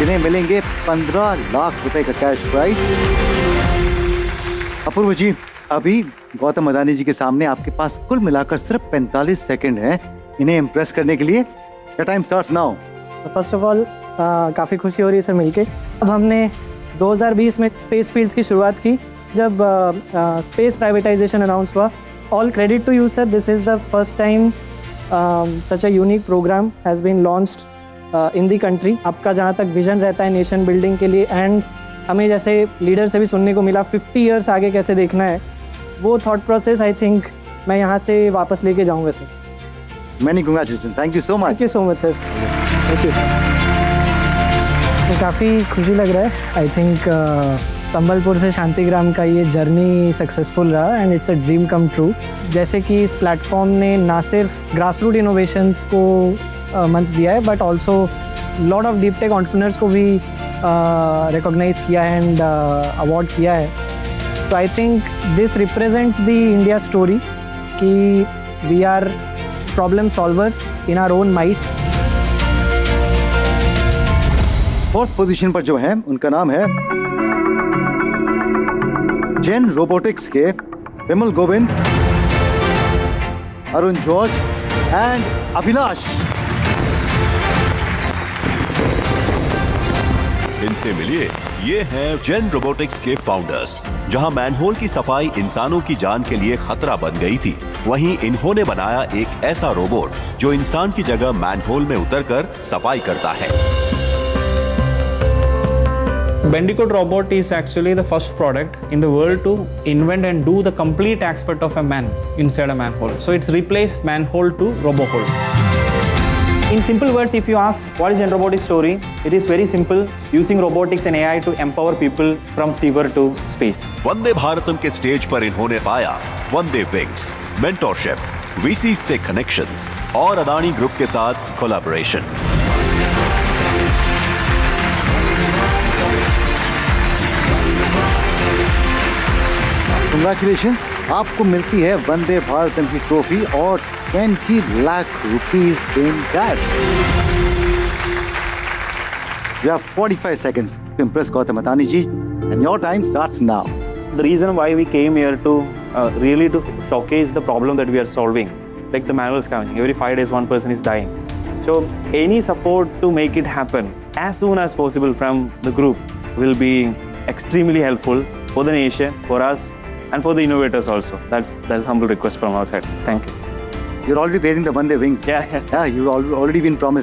जिन्हें मिलेंगे 15 लाख रुपए का कैश प्राइज। अपूर्व जी, अभी गौतम अदानी जी के सामने आपके पास कुल मिलाकर सिर्फ 45 सेकंड हैं इन्हें इम्प्रेस करने के लिए। Your time starts now. First of all काफ़ी खुशी हो रही है सर मिलके। अब हमने 2020 में स्पेस फील्ड्स की शुरुआत की जब स्पेस प्राइवेटाइजेशन अनाउंस हुआ। All credit to you sir, this is the first time such a unique programme has been launched in the country. आपका जहाँ तक विजन रहता है नेशन बिल्डिंग के लिए, एंड हमें जैसे लीडर से भी सुनने को मिला 50 ईयर्स आगे कैसे देखना है, वो थॉट प्रोसेस आई थिंक मैं यहाँ से वापस लेके जाऊँगा sir. Many congratulation, thank you so much. Thank you so much sir, thank you. काफ़ी खुशी लग रहा है। आई थिंक संबलपुर से शांतिग्राम का ये जर्नी सक्सेसफुल रहा and it's a dream come true. जैसे कि इस प्लेटफॉर्म ने ना सिर्फ ग्रासरूट इनोवेशंस को मंच दिया है but also lot of deep tech entrepreneurs को भी रिकॉग्नाइज किया है एंड अवार्ड किया है। तो I think this represents the India story कि we are problem solvers in our own might. Fourth position पर जो है उनका नाम है जेन रोबोटिक्स के विमल गोविंद, अरुण जॉर्ज एंड अभिलाष। इनसे मिलिए, ये हैं जेन रोबोटिक्स के फाउंडर्स। जहां मैनहोल की सफाई इंसानों की जान के लिए खतरा बन गई थी, वहीं इन्होंने बनाया एक ऐसा रोबोट जो इंसान की जगह मैनहोल में उतरकर सफाई करता है। Bandicoot robot is actually the first product in the world to invent and do the complete aspect of a man inside a manhole. So it's replaced manhole to robohole. In simple words, if you ask what is Gen Robotics story, it is very simple, using robotics and AI to empower people from sewer to space. वंदे भारतम के stage पर इन्होंने पाया वंदे wings, mentorship, VC से connections और Adani group के साथ collaboration. Congratulation, आपको मिलती है वंदे भारतम की ट्रॉफी और 20 lakh rupees in cash. You have 45 seconds to impress Gautam Adani ji, and your time starts now. The reason why we came here to really to showcase the problem that we are solving, like the manual scavenging. Every 5 days one person is dying. So any support to make it happen as soon as possible from the group will be extremely helpful for the nation, for us, and for the innovators also. That's a humble request from our side. Thank you. You're already wearing the Vande wings. Yeah. You've already been promised.